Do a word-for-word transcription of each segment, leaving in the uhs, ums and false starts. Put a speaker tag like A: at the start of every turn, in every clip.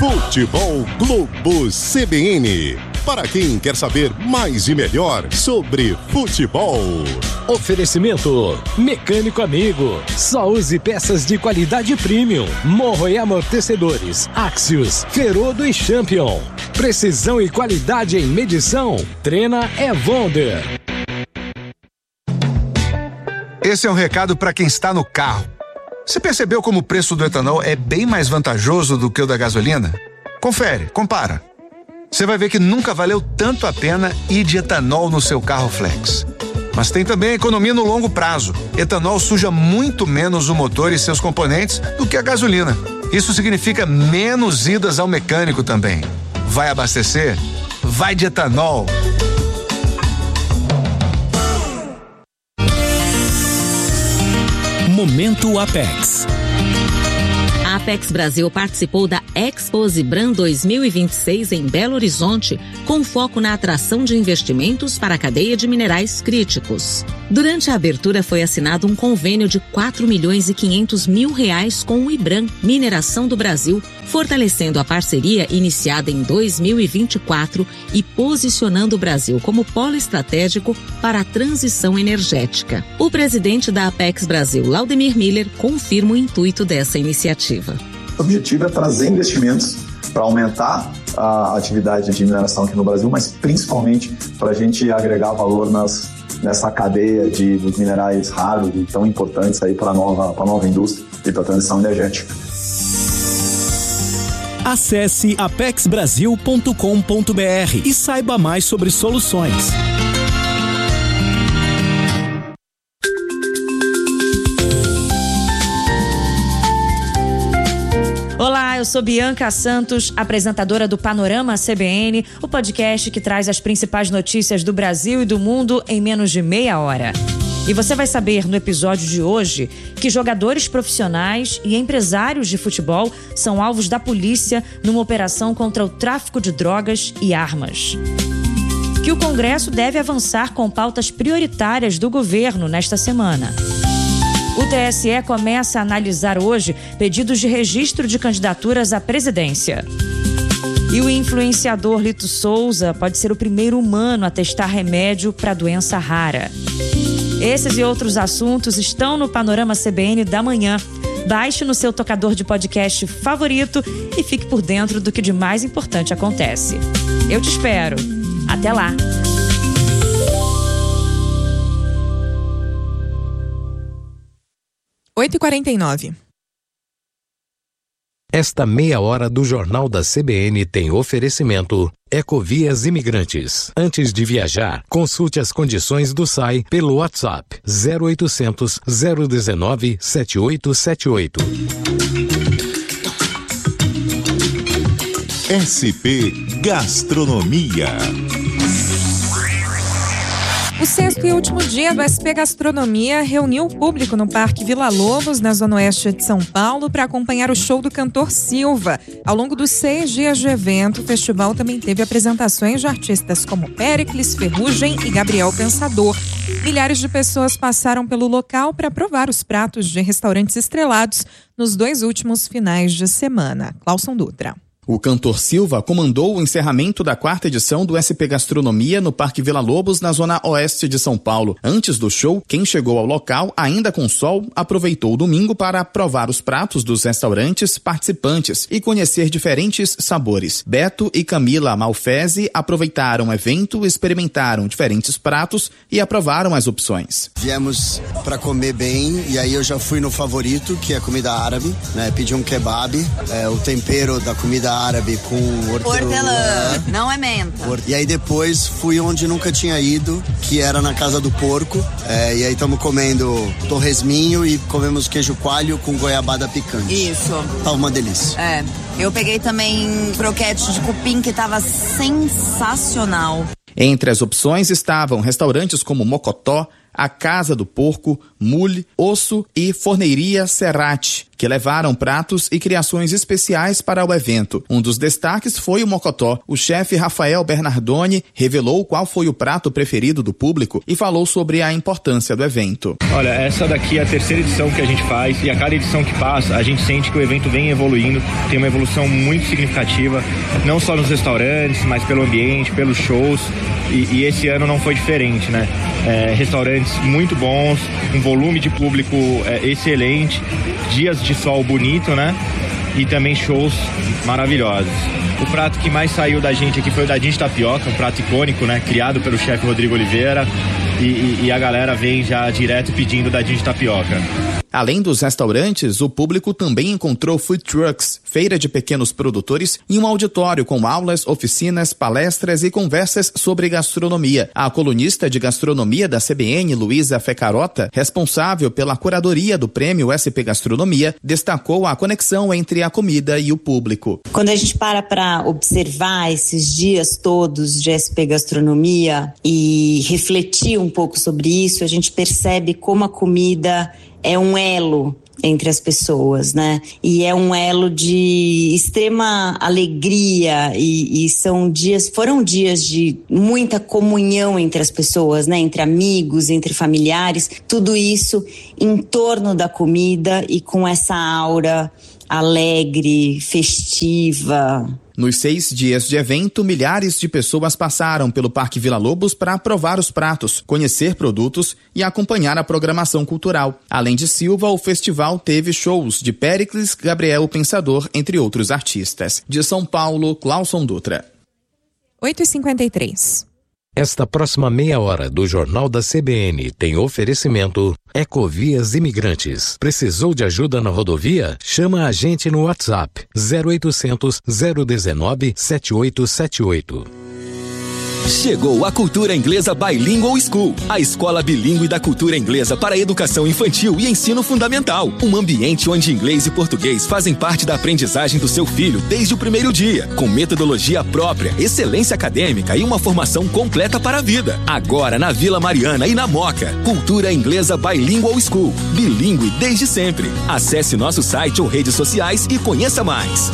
A: Futebol Globo C B N. Para quem quer saber mais e melhor sobre futebol.
B: Oferecimento Mecânico Amigo. Só use peças de qualidade premium. Morro e amortecedores Axios, Ferodo e Champion. Precisão e qualidade em medição. Trena Evonder.
C: Esse é um recado para quem está no carro. Você percebeu como o preço do etanol é bem mais vantajoso do que o da gasolina? Confere, compara. Você vai ver que nunca valeu tanto a pena ir de etanol no seu carro flex. Mas tem também a economia no longo prazo. Etanol suja muito menos o motor e seus componentes do que a gasolina. Isso significa menos idas ao mecânico também. Vai abastecer? Vai de etanol.
D: Momento Apex.
E: A Apex Brasil participou da Exposibran dois mil e vinte e seis em Belo Horizonte, com foco na atração de investimentos para a cadeia de minerais críticos. Durante a abertura foi assinado um convênio de quatro milhões e quinhentos mil reais com o IBRAM Mineração do Brasil, fortalecendo a parceria iniciada em dois mil e vinte e quatro e posicionando o Brasil como polo estratégico para a transição energética. O presidente da Apex Brasil, Laudemir Miller, confirma o intuito dessa iniciativa.
F: O objetivo é trazer investimentos para aumentar a atividade de mineração aqui no Brasil, mas principalmente para a gente agregar valor nas, nessa cadeia de, dos minerais raros e tão importantes aí para a nova, para a nova indústria e para a transição energética.
D: Acesse apex brasil ponto com ponto b r e saiba mais sobre soluções.
G: Olá, eu sou Bianca Santos, apresentadora do Panorama C B N, o podcast que traz as principais notícias do Brasil e do mundo em menos de meia hora. E você vai saber no episódio de hoje que jogadores profissionais e empresários de futebol são alvos da polícia numa operação contra o tráfico de drogas e armas. Que o Congresso deve avançar com pautas prioritárias do governo nesta semana. O T S E começa a analisar hoje pedidos de registro de candidaturas à presidência. E o influenciador Lito Souza pode ser o primeiro humano a testar remédio para a doença rara. Esses e outros assuntos estão no Panorama C B N da manhã. Baixe no seu tocador de podcast favorito e fique por dentro do que de mais importante acontece. Eu te espero. Até lá!
H: oito e quarenta e nove.
B: Esta meia hora do Jornal da C B N tem oferecimento Ecovias Imigrantes. Antes de viajar, consulte as condições do S A I pelo WhatsApp zero oitocentos, zero um nove, sete oito sete oito.
A: S P Gastronomia.
H: O sexto e último dia do S P Gastronomia reuniu o público no Parque Vila Lobos, na Zona Oeste de São Paulo, para acompanhar o show do cantor Silva. Ao longo dos seis dias de evento, o festival também teve apresentações de artistas como Péricles, Ferrugem e Gabriel Pensador. Milhares de pessoas passaram pelo local para provar os pratos de restaurantes estrelados nos dois últimos finais de semana. Clauson Dutra.
I: O cantor Silva comandou o encerramento da quarta edição do S P Gastronomia no Parque Vila Lobos, na zona oeste de São Paulo. Antes do show, quem chegou ao local, ainda com sol, aproveitou o domingo para provar os pratos dos restaurantes participantes e conhecer diferentes sabores. Beto e Camila Malfese aproveitaram o evento, experimentaram diferentes pratos e aprovaram as opções.
J: Viemos para comer bem e aí eu já fui no favorito, que é comida árabe, né? Pedi um kebab, é, o tempero da comida árabe com hortelã.
K: Hortelã, não é menta.
J: E aí depois fui onde nunca tinha ido, que era na Casa do Porco. É, e aí estamos comendo torresminho e comemos queijo coalho com goiabada picante.
K: Isso.
J: Tá uma delícia.
K: É, eu peguei também croquete de cupim que tava sensacional.
I: Entre as opções estavam restaurantes como Mocotó, a Casa do Porco, Mule, Osso e Forneiria Cerati, que levaram pratos e criações especiais para o evento. Um dos destaques foi o mocotó. O chefe Rafael Bernardoni revelou qual foi o prato preferido do público e falou sobre a importância do evento.
L: Olha, essa daqui é a terceira edição que a gente faz e a cada edição que passa, a gente sente que o evento vem evoluindo, tem uma evolução muito significativa, não só nos restaurantes, mas pelo ambiente, pelos shows, e, e esse ano não foi diferente, né? É, restaurantes muito bons, um volume de público é, excelente, dias de sol bonito, né? E também shows maravilhosos. O prato que mais saiu da gente aqui foi o dadinho de tapioca, um prato icônico, né? Criado pelo chefe Rodrigo Oliveira, e, e, e a galera vem já direto pedindo dadinho de tapioca.
I: Além dos restaurantes, o público também encontrou food trucks, feira de pequenos produtores e um auditório com aulas, oficinas, palestras e conversas sobre gastronomia. A colunista de gastronomia da C B N, Luísa Fecarota, responsável pela curadoria do prêmio S P Gastronomia, destacou a conexão entre a comida e o público.
M: Quando a gente para para observar esses dias todos de S P Gastronomia e refletir um pouco sobre isso, a gente percebe como a comida é um elo entre as pessoas, né? E é um elo de extrema alegria e, e são dias, foram dias de muita comunhão entre as pessoas, né? Entre amigos, entre familiares, tudo isso em torno da comida e com essa aura alegre, festiva.
I: Nos seis dias de evento, milhares de pessoas passaram pelo Parque Vila Lobos para provar os pratos, conhecer produtos e acompanhar a programação cultural. Além de Silva, o festival teve shows de Péricles, Gabriel Pensador, entre outros artistas. De São Paulo, Clauson Dutra.
H: oito e cinquenta e três.
B: Esta próxima meia hora do Jornal da C B N tem oferecimento Ecovias Imigrantes. Precisou de ajuda na rodovia? Chama a gente no WhatsApp zero oitocentos, zero um nove, sete oito sete oito.
N: Chegou a Cultura Inglesa Bilingual School, a escola bilíngue da cultura inglesa para educação infantil e ensino fundamental. Um ambiente onde inglês e português fazem parte da aprendizagem do seu filho desde o primeiro dia, com metodologia própria, excelência acadêmica e uma formação completa para a vida. Agora na Vila Mariana e na Moca. Cultura Inglesa Bilingual School, bilíngue desde sempre. Acesse nosso site ou redes sociais e conheça mais.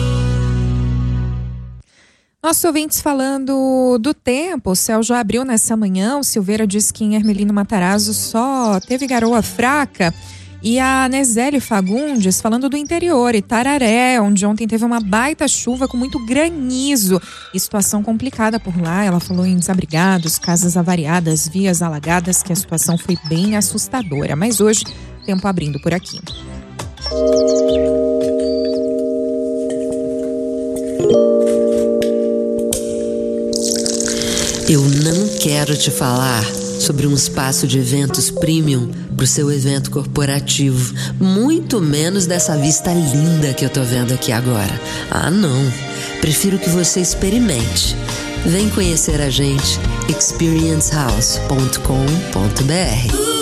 H: Nossos ouvintes falando do tempo, o céu já abriu nessa manhã, o Silveira disse que em Hermelino Matarazzo só teve garoa fraca. E a Nezélio Fagundes falando do interior, Itararé, onde ontem teve uma baita chuva com muito granizo e situação complicada por lá. Ela falou em desabrigados, casas avariadas, vias alagadas, que a situação foi bem assustadora. Mas hoje, tempo abrindo por aqui.
O: Eu não quero te falar sobre um espaço de eventos premium para o seu evento corporativo, muito menos dessa vista linda que eu tô vendo aqui agora. Ah, não. Prefiro que você experimente. Vem conhecer a gente, experience house ponto com ponto b r.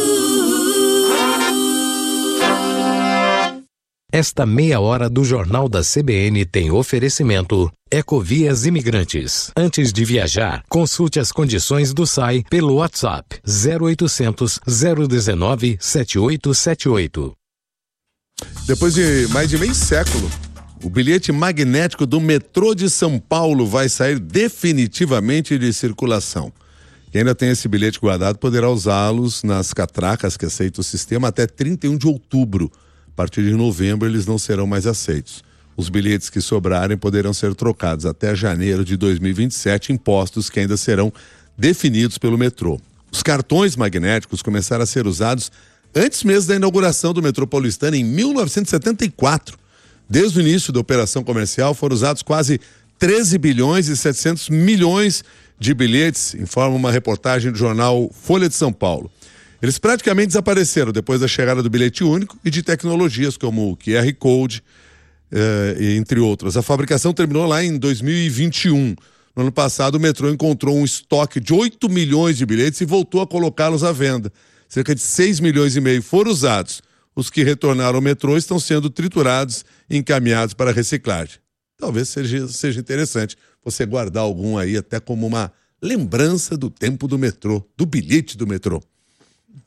B: Esta meia hora do Jornal da C B N tem oferecimento Ecovias Imigrantes. Antes de viajar, consulte as condições do S A I pelo WhatsApp zero oitocentos, zero um nove, sete oito sete oito.
P: Depois de mais de meio século, o bilhete magnético do metrô de São Paulo vai sair definitivamente de circulação. Quem ainda tem esse bilhete guardado poderá usá-los nas catracas que aceita o sistema até trinta e um de outubro. A partir de novembro eles não serão mais aceitos. Os bilhetes que sobrarem poderão ser trocados até janeiro de dois mil e vinte e sete, impostos que ainda serão definidos pelo metrô. Os cartões magnéticos começaram a ser usados antes mesmo da inauguração do metrô paulistano em mil novecentos e setenta e quatro. Desde o início da operação comercial foram usados quase treze bilhões e setecentos milhões de bilhetes, informa uma reportagem do jornal Folha de São Paulo. Eles praticamente desapareceram depois da chegada do bilhete único e de tecnologias como o Q R Code, eh, entre outras. A fabricação terminou lá em dois mil e vinte e um. No ano passado, o metrô encontrou um estoque de oito milhões de bilhetes e voltou a colocá-los à venda. Cerca de seis milhões e meio foram usados. Os que retornaram ao metrô estão sendo triturados e encaminhados para reciclagem. Talvez seja, seja interessante você guardar algum aí até como uma lembrança do tempo do metrô, do bilhete do metrô.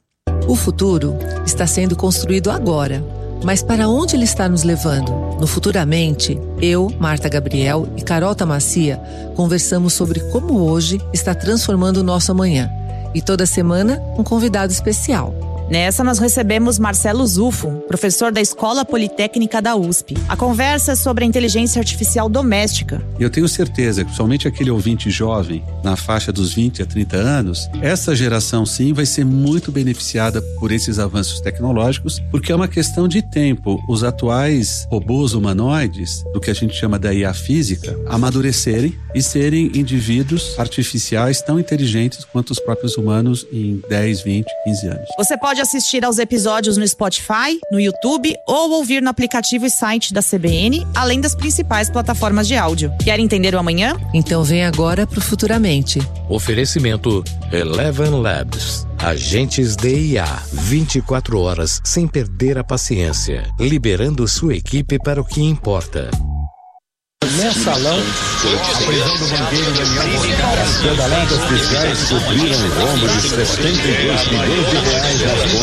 Q: O futuro está sendo construído agora, mas para onde ele está nos levando? No Futuramente, eu, Marta Gabriel e Carol Tamacia conversamos sobre como hoje está transformando o nosso amanhã. E toda semana, um convidado especial.
R: Nessa, nós recebemos Marcelo Zufo, professor da Escola Politécnica da U S P. A conversa é sobre a inteligência artificial doméstica.
S: Eu tenho certeza que, principalmente aquele ouvinte jovem, na faixa dos vinte a trinta anos, essa geração, sim, vai ser muito beneficiada por esses avanços tecnológicos, porque é uma questão de tempo. Os atuais robôs humanoides, do que a gente chama da I A física, amadurecerem e serem indivíduos artificiais tão inteligentes quanto os próprios humanos em dez, vinte, quinze anos.
R: Você pode assistir aos episódios no Spotify, no YouTube ou ouvir no aplicativo e site da C B N, além das principais plataformas de áudio. Quer entender o amanhã?
Q: Então vem agora pro Futuramente.
B: Oferecimento Eleven Labs. Agentes de I A, vinte e quatro horas sem perder a paciência, liberando sua equipe para o que importa.
T: Mensalão, a prisão do banqueiro Daniel Monteiro. Escandaladas fiscais cobriram o rombo de setenta e dois milhões de reais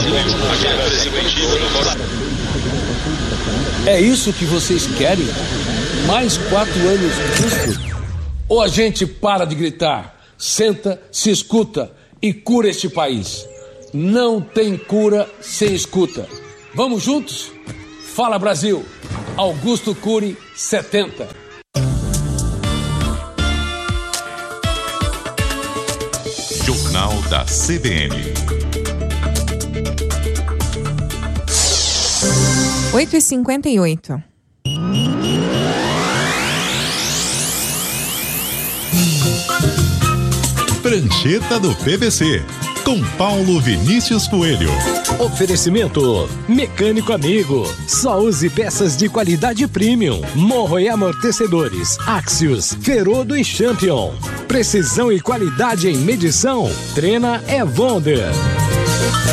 T: nas contas.
U: É isso que vocês querem? Mais quatro anos disso? Ou a gente para de gritar, senta, se escuta e cura este país? Não tem cura sem escuta. Vamos juntos? Fala Brasil! Augusto Cury, setenta.
A: Jornal da C B N.
H: oito e cinquenta e oito.
A: Prancheta do P V C, com Paulo Vinícius Coelho.
B: Oferecimento Mecânico Amigo. Só use peças de qualidade premium. Morro e amortecedores Axios, Ferodo e Champion. Precisão e qualidade em medição. Trena é Wonder.